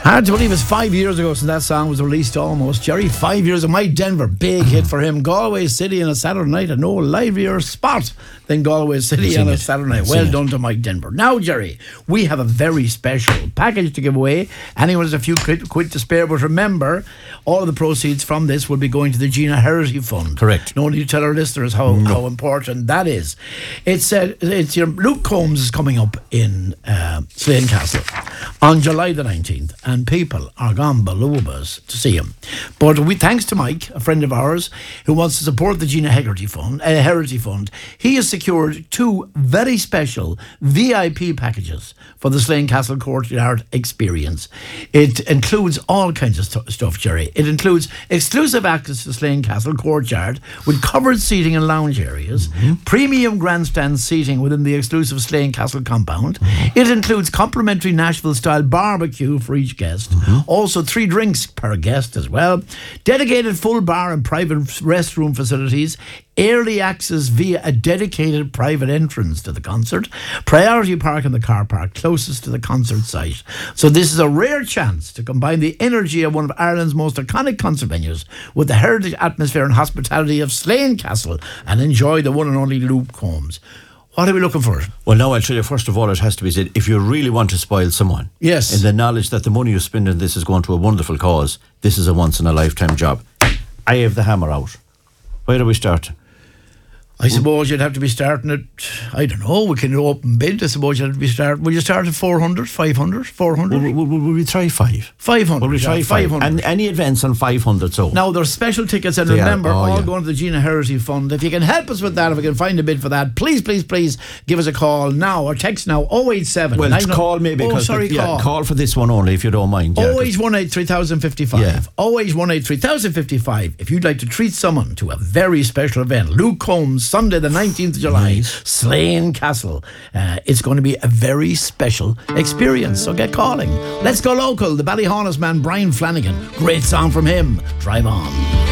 Hard to believe it's 5 years ago since that song was released almost. Jerry, 5 years of My Denver, big hit for him. Galway City on a Saturday night, and no livelier spot than Galway City on a Saturday night. Well done to Mike Denver. Now, Jerry, we have a very special package to give away. Anyone has a few quid to spare, but remember, all of the proceeds from this will be going to the Gina Herity Fund. Correct. No need to tell our listeners how important that is. It's your Luke Combs is coming up in Slane Castle on July the 19th, and people are gone balubas to see him. But thanks to Mike, a friend of ours, who wants to support the Gina Herity Fund, he has secured two very special VIP packages for the Slane Castle Courtyard experience. It includes all kinds of stuff, Jerry. It includes exclusive access to Slane Castle Courtyard with covered seating and lounge areas, premium grandstand seating within the exclusive Slane Castle compound. It includes complimentary Nashville-style barbecue for each guest, also 3 drinks per guest as well, dedicated full bar and private restroom facilities, early access via a dedicated private entrance to the concert, priority park in the car park closest to the concert site. So this is a rare chance to combine the energy of one of Ireland's most iconic concert venues with the heritage atmosphere and hospitality of Slane Castle and enjoy the one and only Luke Combs. What are we looking for? Well, now I'll tell you, first of all, it has to be said, if you really want to spoil someone, yes, in the knowledge that the money you spend on this is going to a wonderful cause, this is a once-in-a-lifetime job. I have the hammer out. Where do we start? I suppose you'd have to be starting at, I don't know, we can open bid. I suppose you'd have to be starting. Will you start at 400, 500, 400? Will we try 5? 500. Will we try 500? And any advance on 500, so. Now, there's special tickets, and remember, all going to the Gina Herity Fund. If you can help us with that, if we can find a bid for that, please give us a call now or text now, 087. Well, call me because, call for this one only, if you don't mind. 0818 3055. 0818 3055. If you'd like to treat someone to a very special event, Luke Combs, Sunday the 19th of July, Slane Castle. It's going to be a very special experience, so get calling. Let's go local. The Ballyhonest man Brian Flanagan. Great song from him. Drive On.